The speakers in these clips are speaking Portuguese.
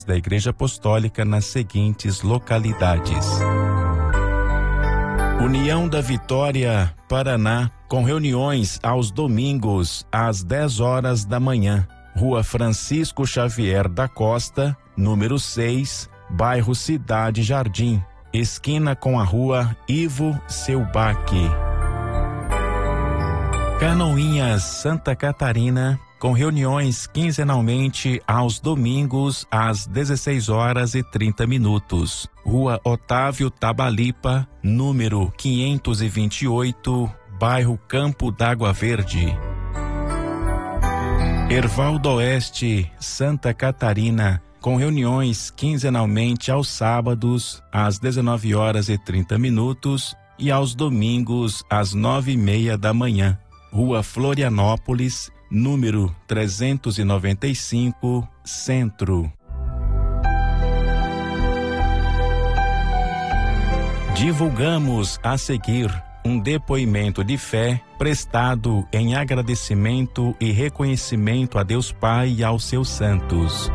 da Igreja Apostólica nas seguintes localidades: União da Vitória, Paraná, com reuniões aos domingos às 10 horas da manhã. Rua Francisco Xavier da Costa, número 6, bairro Cidade Jardim, esquina com a Rua Ivo Seubach. Canoinhas, Santa Catarina, com reuniões quinzenalmente aos domingos às 16 horas e 30 minutos. Rua Otávio Tabalipa, número 528, bairro Campo d'Água Verde. Herval do Oeste, Santa Catarina, com reuniões quinzenalmente aos sábados às 19 horas e 30 minutos e aos domingos às 9:30 da manhã. Rua Florianópolis, número 395, Centro. Divulgamos a seguir um depoimento de fé prestado em agradecimento e reconhecimento a Deus Pai e aos seus santos.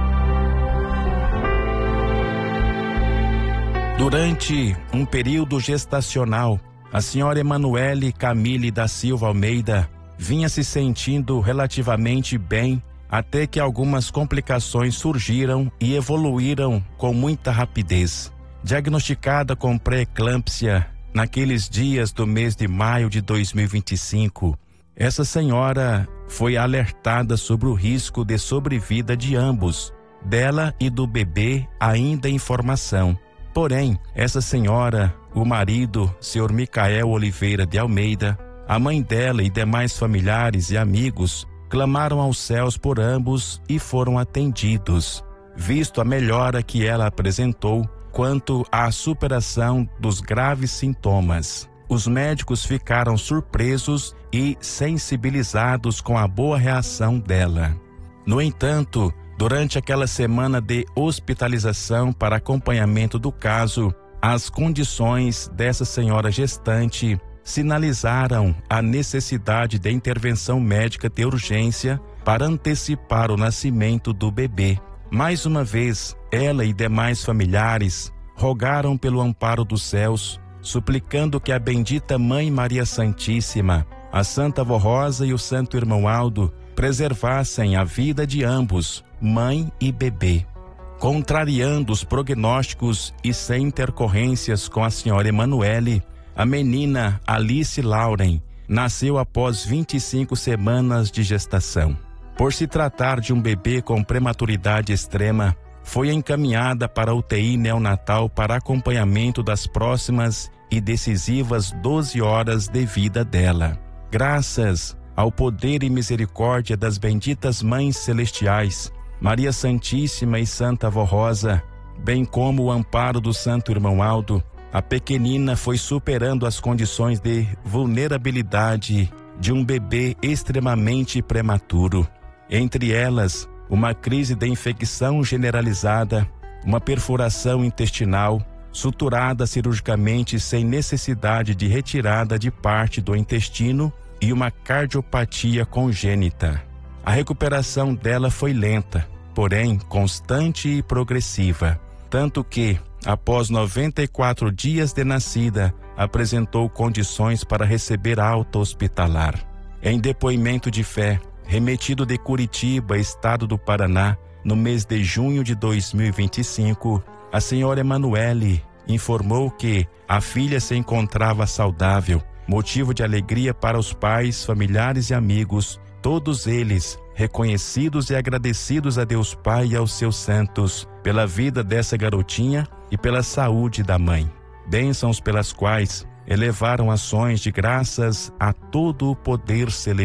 Durante um período gestacional, a senhora Emanuele Camille da Silva Almeida vinha se sentindo relativamente bem até que algumas complicações surgiram e evoluíram com muita rapidez. Diagnosticada com pré-eclâmpsia naqueles dias do mês de maio de 2025, essa senhora foi alertada sobre o risco de sobrevida de ambos, dela e do bebê ainda em formação. Porém, essa senhora, o marido, Sr. Micael Oliveira de Almeida, a mãe dela e demais familiares e amigos clamaram aos céus por ambos e foram atendidos, visto a melhora que ela apresentou quanto à superação dos graves sintomas. Os médicos ficaram surpresos e sensibilizados com a boa reação dela. No entanto, durante aquela semana de hospitalização para acompanhamento do caso, as condições dessa senhora gestante sinalizaram a necessidade de intervenção médica de urgência para antecipar o nascimento do bebê. Mais uma vez, ela e demais familiares rogaram pelo amparo dos céus, suplicando que a bendita Mãe Maria Santíssima, a Santa Avó Rosa e o Santo Irmão Aldo preservassem a vida de ambos, mãe e bebê. Contrariando os prognósticos e sem intercorrências com a senhora Emanuele, a menina Alice Lauren nasceu após 25 semanas de gestação. Por se tratar de um bebê com prematuridade extrema, foi encaminhada para a UTI neonatal para acompanhamento das próximas e decisivas 12 horas de vida dela. Graças ao poder e misericórdia das benditas Mães Celestiais, Maria Santíssima e Santa Avó Rosa, bem como o amparo do Santo Irmão Aldo, a pequenina foi superando as condições de vulnerabilidade de um bebê extremamente prematuro. Entre elas, uma crise de infecção generalizada, uma perfuração intestinal, suturada cirurgicamente sem necessidade de retirada de parte do intestino e uma cardiopatia congênita. A recuperação dela foi lenta, porém constante e progressiva, tanto que, após 94 dias de nascida, apresentou condições para receber alta hospitalar. Em depoimento de fé, remetido de Curitiba, estado do Paraná, no mês de junho de 2025, a senhora Emanuele informou que a filha se encontrava saudável, motivo de alegria para os pais, familiares e amigos, todos eles reconhecidos e agradecidos a Deus Pai e aos seus santos pela vida dessa garotinha e pela saúde da mãe. Bênçãos pelas quais elevaram ações de graças a todo o poder celestial.